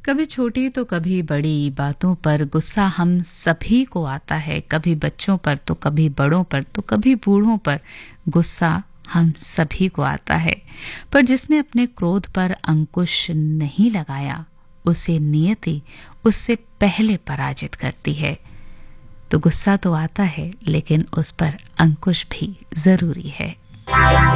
कभी छोटी तो कभी बड़ी बातों पर गुस्सा हम सभी को आता है। कभी बच्चों पर तो कभी बड़ों पर तो कभी बूढ़ों पर गुस्सा हम सभी को आता है। पर जिसने अपने क्रोध पर अंकुश नहीं लगाया उसे नियति उससे पहले पराजित करती है। तो गुस्सा तो आता है लेकिन उस पर अंकुश भी जरूरी है।